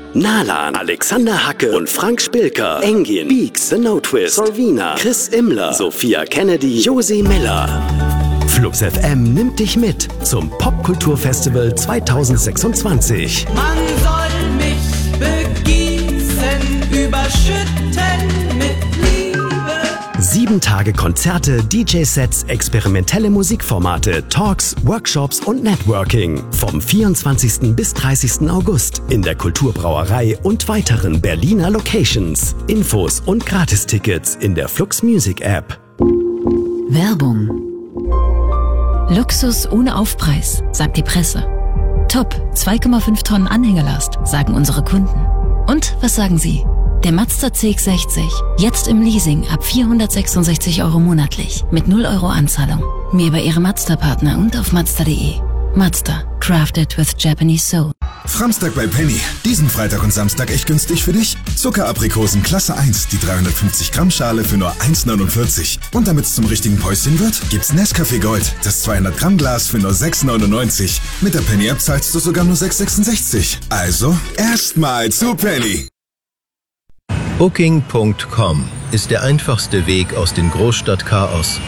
Nalan, Alexander Hacke und Frank Spilker, Engin, Beaks, The No Twist, Solvina, Chris Immler, Sophia Kennedy, Josie Miller. Flux FM nimmt dich mit zum Popkulturfestival 2026. Man soll mich begießen, überschütten mit Liebe. 7 Tage Konzerte, DJ-Sets, experimentelle Musikformate, Talks, Workshops und Networking. Vom 24. bis 30. August in der Kulturbrauerei und weiteren Berliner Locations. Infos und Gratistickets in der Flux Music App. Werbung. Luxus ohne Aufpreis, sagt die Presse. Top, 2,5 Tonnen Anhängerlast, sagen unsere Kunden. Und was sagen Sie? Der Mazda CX-60, jetzt im Leasing ab 466 € monatlich, mit 0 € Anzahlung. Mehr bei Ihrem Mazda-Partner und auf Mazda.de. Mazda, crafted with Japanese soul. Framstag bei Penny. Diesen Freitag und Samstag echt günstig für dich. Zuckeraprikosen Klasse 1, die 350 Gramm Schale für nur 1,49. Und damit es zum richtigen Päuschen wird, gibt's Nescafé Gold, das 200 Gramm Glas für nur 6,99. Mit der Penny App zahlst du sogar nur 6,66. Also, erstmal zu Penny. Booking.com ist der einfachste Weg aus dem Großstadtchaos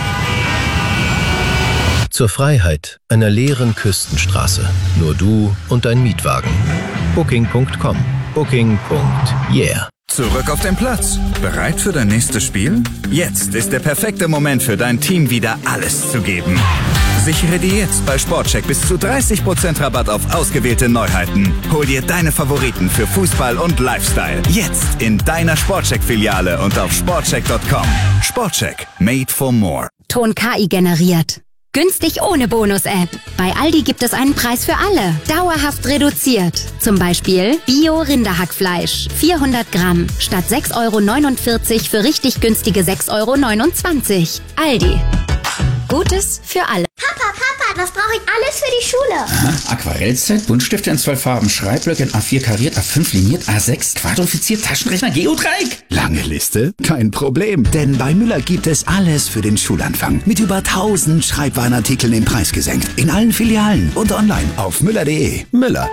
zur Freiheit einer leeren Küstenstraße. Nur du und dein Mietwagen. Booking.com. Booking.yeah. Zurück auf den Platz. Bereit für dein nächstes Spiel? Jetzt ist der perfekte Moment für dein Team wieder alles zu geben. Sichere dir jetzt bei Sportcheck bis zu 30% Rabatt auf ausgewählte Neuheiten. Hol dir deine Favoriten für Fußball und Lifestyle. Jetzt in deiner Sportcheck-Filiale und auf sportcheck.com. Sportcheck. Made for more. Ton KI generiert. Günstig ohne Bonus-App. Bei Aldi gibt es einen Preis für alle. Dauerhaft reduziert. Zum Beispiel Bio-Rinderhackfleisch. 400 Gramm. Statt 6,49 € für richtig günstige 6,29 €. Aldi. Gutes für alle. Papa, was brauche ich alles für die Schule? Aha, Aquarellset, Buntstifte in 12 Farben, Schreibblöcke in A4 kariert, A5 liniert, A6 quadrifiziert, Taschenrechner, Geodreieck. Lange Liste? Kein Problem, denn bei Müller gibt es alles für den Schulanfang. Mit über 1000 Schreibwarenartikeln im Preis gesenkt. In allen Filialen und online auf müller.de. Müller.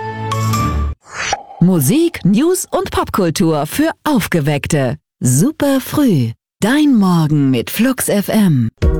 Musik, News und Popkultur für Aufgeweckte. Super früh. Dein Morgen mit Flux FM.